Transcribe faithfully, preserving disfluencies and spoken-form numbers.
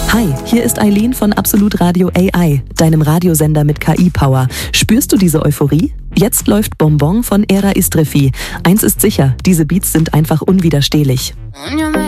Hi, hier ist Eileen von Absolut Radio A I, deinem Radiosender mit K I-Power. Spürst du diese Euphorie? Jetzt läuft Bonbon von Era Istrefi. Eins ist sicher, diese Beats sind einfach unwiderstehlich.